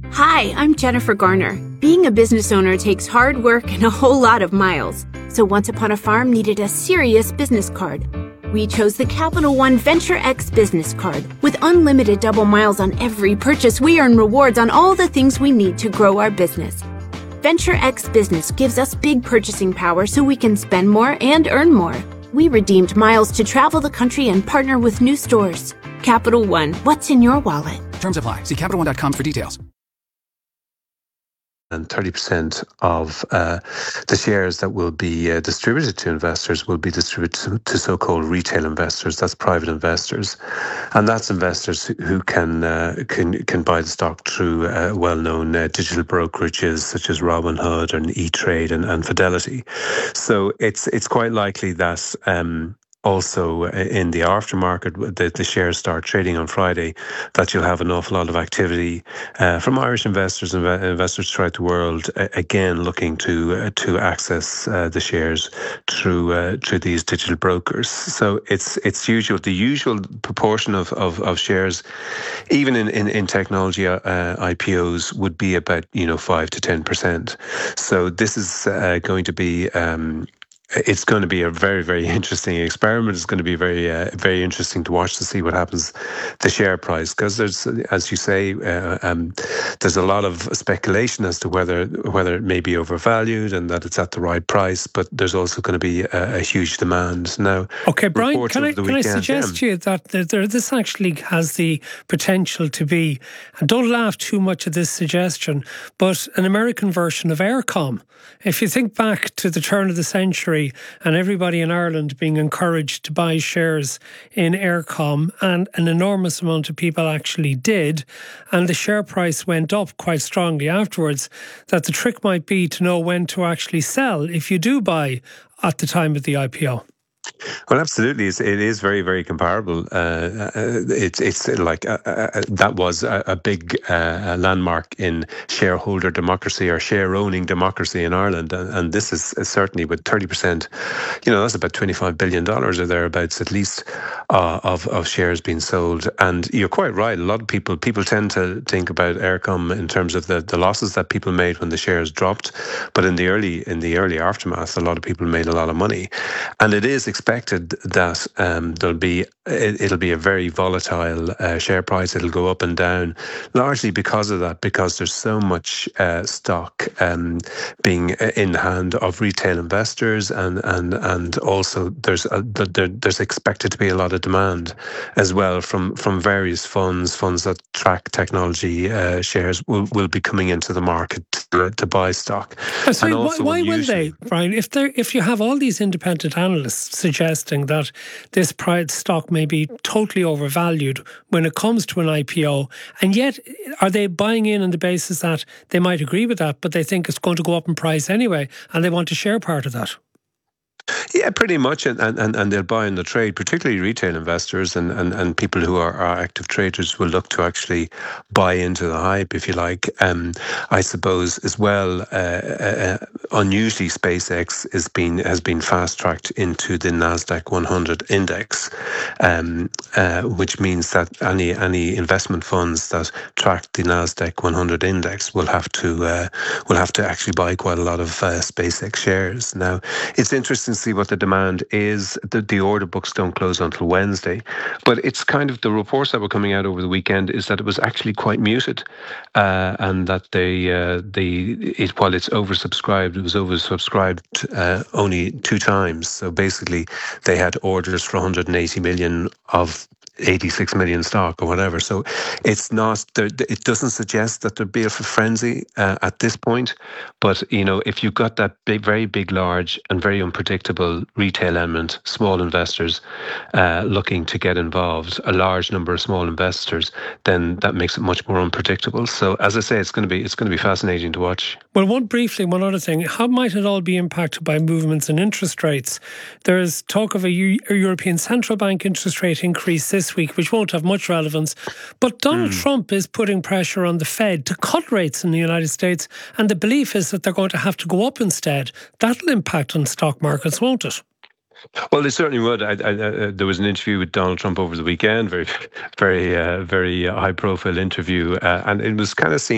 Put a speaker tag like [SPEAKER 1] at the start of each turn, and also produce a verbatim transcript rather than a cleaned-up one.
[SPEAKER 1] Hi, I'm Jennifer Garner. Being a business owner takes hard work and a whole lot of miles. So Once Upon a Farm needed a serious business card. We chose the Capital One Venture X business card. With unlimited double miles on every purchase, we earn rewards on all the things we need to grow our business. Venture X Business gives us big purchasing power so we can spend more and earn more. We redeemed miles to travel the country and partner with new stores. Capital One, what's in your wallet?
[SPEAKER 2] Terms apply. See Capital One dot com for details.
[SPEAKER 3] And thirty percent of uh, the shares that will be uh, distributed to investors will be distributed to, to so-called retail investors. That's private investors, and that's investors who, who can uh, can can buy the stock through uh, well-known uh, digital brokerages such as Robinhood and E-Trade and, and Fidelity. So it's it's quite likely that. Um, Also, in the aftermarket, the, the shares start trading on Friday, that you'll have an awful lot of activity uh, from Irish investors and investors throughout the world, uh, again looking to uh, to access uh, the shares through uh, through these digital brokers. So it's it's usual. The usual proportion of, of, of shares, even in in, in technology uh, I P Os, would be about you know five to ten percent. So this is uh, going to be. Um, It's going to be a very, very interesting experiment. It's going to be very, uh, very interesting to watch to see what happens the share price, because there's, as you say, uh, um, there's a lot of speculation as to whether whether it may be overvalued and that it's at the right price. But there's also going to be a, a huge demand now.
[SPEAKER 4] Okay, Brian, can I can
[SPEAKER 3] weekend,
[SPEAKER 4] I suggest
[SPEAKER 3] yeah.
[SPEAKER 4] to you that there, this actually has the potential to be, and don't laugh too much at this suggestion, but an American version of Eircom. If you think back to the turn of the century, and everybody in Ireland being encouraged to buy shares in Eircom, and an enormous amount of people actually did, and the share price went up quite strongly afterwards, that the trick might be to know when to actually sell if you do buy at the time of the I P O.
[SPEAKER 3] Well, absolutely, it's, it is very, very comparable. Uh, it's it's like uh, uh, that was a, a big uh, landmark in shareholder democracy or share owning democracy in Ireland, and, and this is certainly with thirty percent. You know, that's about twenty-five billion dollars or thereabouts at least uh, of of shares being sold. And you're quite right. A lot of people people tend to think about Eircom in terms of the, the losses that people made when the shares dropped, but in the early in the early aftermath, a lot of people made a lot of money, and it is expected that um, there'll be it, it'll be a very volatile uh, share price. It'll go up and down, largely because of that, because there's so much uh, stock um, being in the hand of retail investors, and and and also there's a, there, there's expected to be a lot of demand as well from from various funds funds that track technology uh, shares will will be coming into the market to, to buy stock.
[SPEAKER 4] Sorry, why, why will they, Brian? If they if you have all these independent analysts suggesting that this private stock may be totally overvalued when it comes to an I P O, and yet are they buying in on the basis that they might agree with that, but they think it's going to go up in price anyway, and they want to share part of that?
[SPEAKER 3] Yeah, pretty much, and, and, and they'll buy in the trade, particularly retail investors and, and, and people who are, are active traders will look to actually buy into the hype, if you like. Um, I suppose as well, uh, uh, unusually, SpaceX is been has been fast tracked into the Nasdaq one hundred index, um, uh, which means that any any investment funds that track the Nasdaq one hundred index will have to uh, will have to actually buy quite a lot of uh, SpaceX shares. Now, it's interesting to see what the demand is. The, the order books don't close until Wednesday, but it's kind of the reports that were coming out over the weekend is that it was actually quite muted, uh, and that they uh, the it while it's oversubscribed, it was oversubscribed uh, only two times. So basically, they had orders for one hundred eighty million of eighty-six million stock or whatever. So it's not there. It doesn't suggest that there'd be a frenzy uh, at this point. But you know, if you've got that big, very big, large, and very unpredictable retail element, small investors uh, looking to get involved, a large number of small investors, then that makes it much more unpredictable. So as I say, it's going to be it's going to be fascinating to watch.
[SPEAKER 4] Well, one briefly, one other thing: how might it all be impacted by movements in interest rates? There is talk of a, U- a European Central Bank interest rate increase this week, which won't have much relevance. But Donald mm. Trump is putting pressure on the Fed to cut rates in the United States, and the belief is that they're going to have to go up instead. That'll impact on stock markets, won't it?
[SPEAKER 3] Well, they certainly would. I, I, I, there was an interview with Donald Trump over the weekend, very, very, uh, very high-profile interview, uh, and it was kind of seen